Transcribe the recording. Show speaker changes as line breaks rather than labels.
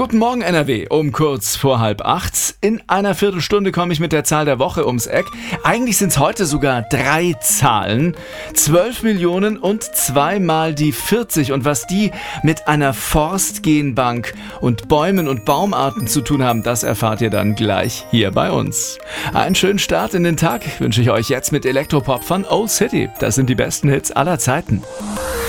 Guten Morgen NRW, um kurz vor 7:30. In einer Viertelstunde komme ich mit der Zahl der Woche ums Eck. Eigentlich sind es heute sogar 3 Zahlen. 12 Millionen und 2 mal die 40. Und was die mit einer Forstgenbank und Bäumen und Baumarten zu tun haben, das erfahrt ihr dann gleich hier bei uns. Einen schönen Start in den Tag wünsche ich euch jetzt mit Elektropop von Old City. Das sind die besten Hits aller Zeiten.